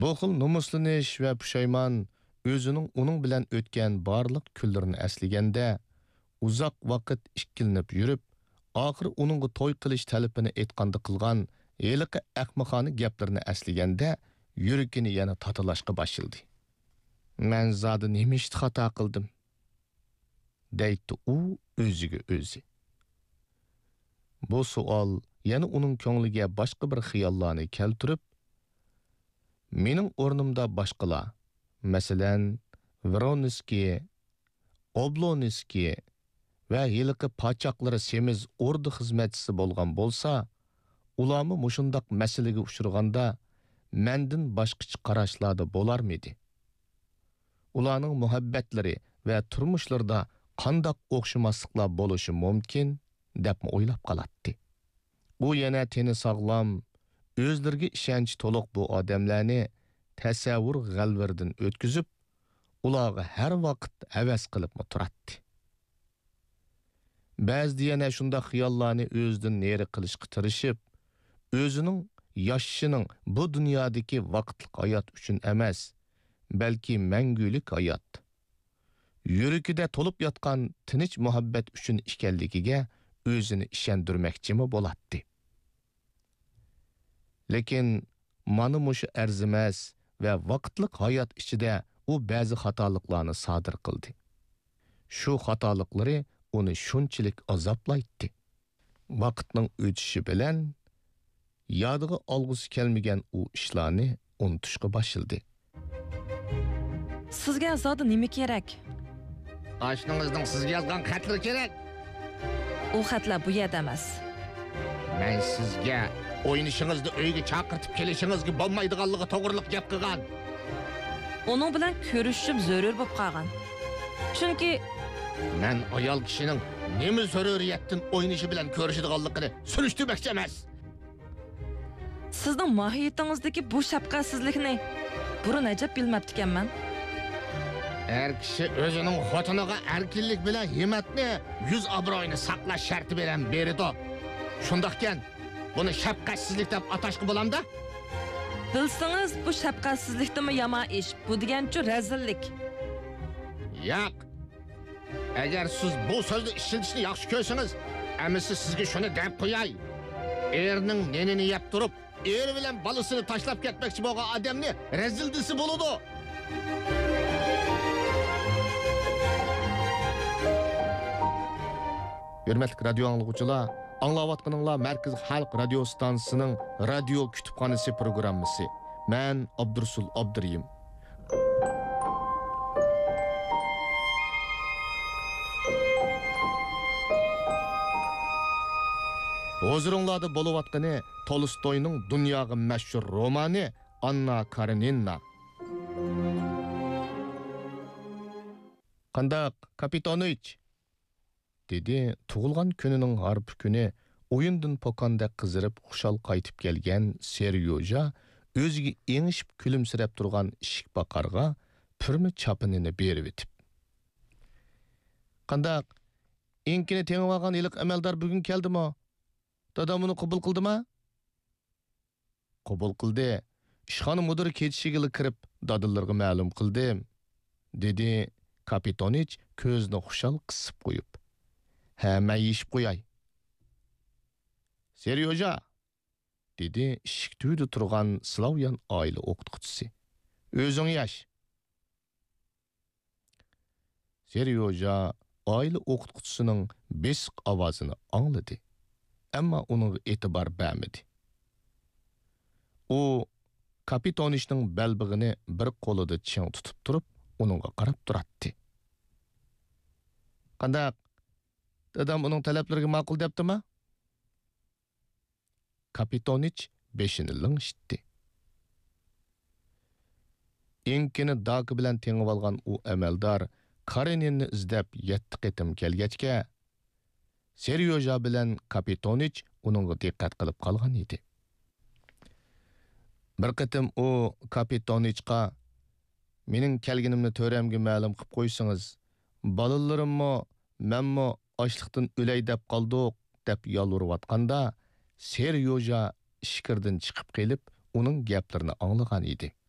Bu xil nomuslanish va pushaymon uning bilan o'tgan barliq kunlarini eslaganda uzoq vaqt ikkilinib yurib, oxir uningga to'y qilish talabini aytganda qilgan heliqi aqmoqona gaplarini eslaganda yuragini yana tatilashga boshladi. Men zodi nima ish xato qildim? deydi u o'ziga o'zi. Bu savol yana uning ko'ngliga boshqa bir xiyollarni keltirib, mening o'rnimda boshqalar, masalan, Voronskiy, Oblonskiy va heliqi pochoqlari semiz ordu xizmatchisi bo'lgan bo'lsa, ularmi mushundoq masalaga uchraganda mendan boshqacha qarashlarda bo'larmidi? Ularning muhabbatlari va turmushlarida qandoq o'xshamasliklar bo'lishi mumkin deb o'ylab qolatdi. U yana teni sog'lom, o'zlariga ishonch to'liq bu odamlarni tasavvur g'alviridan o'tkazib, ularga har vaqt havas qilib turardi. Ba'zida yana shunday xiyollarni o'zidan neri qilishga tirishib, o'zining yashashining bu dunyodagi vaqtlik hayot uchun emas, balki mangulik hayot, yuragida to'lib yotgan tinch muhabbat uchun ekanligiga o'zini ishondirmoqchimi bo'ladi. Lekin mana mushu arzimas va vaqtlik hayot ichida u ba'zi xatoliklarni sodir qildi. Shu xatoliklari uni shunchalik azoblaydi. Vaqtning o'tishi bilan yodiga olg'usi kelmagan u ishlarni unutishga boshladi. Sizga zodi nima kerak? Oshningizning sizga yozgan xatlar kerak. U xatlar bu yerda emas. Men sizga o'ynishingizni uyga chaqirtib kelishingizga bo'lmaydiganligi to'g'riliq gap qilgan. Uning bilan ko'rishib zarur bo'lib qolgan. Chunki men ayol kishining nima zaruriyatdan o'ynishi bilan ko'rishadiganligini surishtirmoqchi emas. Sizning mohiyatingizdagi bu shafqatsizlikni burun ajab bilmabdi ekanman. Her kishi o'zining xotiniga erkinlik bilan himmatni, yuz obro'yini saqlash sharti bilan berdi. Shundaqkan, buni shafqatsizlik deb atashga bo'lamda? Bilsangiz, bu shafqatsizlikdimi yomon ish, bu degancha razillik. Yo'q. Agar siz bu so'zni ishlatishni yaxshi ko'rsangiz, amisi sizga shuni deb qo'yay. Erning nenini yeb turib, er bilan bolasini tashlab ketmoqchi bo'lgan odamni razil desi bo'ladi. Hürmetli radyo anlıqçılar, anlavatqanınlar Merkez Halk Radyo Stansiyasının Radyo Kütüphanesi programması. Ben Abdursul Abduriyim. Hozirunlarda boluvatqani Tolstoy'nun dünyaga meşhur romanı Anna Karenina. Qandaq, Kapitonovich? dedi, tug'ilgan kunining harfi kuni o'yindan pokonda qizirib xushal qaytib kelgan Seryoja o'ziga engishib kulimsirab turgan ishik baqarga pirmi chapinini berib etib. Qandaq, enkini tengib olgan iliq amaldor bugun keldimi? Dadam uni qabul qildimi? Qabul qildi. Ishxona mudiri ketishiga kirib, dadillarga ma'lum qildim, dedi Kapitonich ko'zni xushal qisib qo'yib. Hemen yiyishib qo'yay. Seryoja, dedi ishik tuyda turgan Slavyan oila o'qituvchisi. O'zing yash. Seryoja oila o'qituvchisining besiq ovozini angladi, ammo uning e'tibor bermadi. U Kapitonishning belbig'ini bir qo'lida ching tutib turib, uningga qarab turardi. Qandaq? Dadam uning talablariga ma'qul debdimi? Kapitonich beshini lingshitdi. Enkini Daki bilan tengib olgan u amaldor Kareninni izlab 7 qitim kelgachga, Seryoja bilan Kapitonich uningga diqqat qilib qolgan edi. Bir qitim u Kapitonichga mening kelganimni to'ramga ma'lum qilib qo'ysangiz, bolalarimmi, menmi ochliqdan o'lay deb qoldik deb yolvorayotganda Seryoja ishkirdan chiqib kelib, uning gaplarini anglagan edi.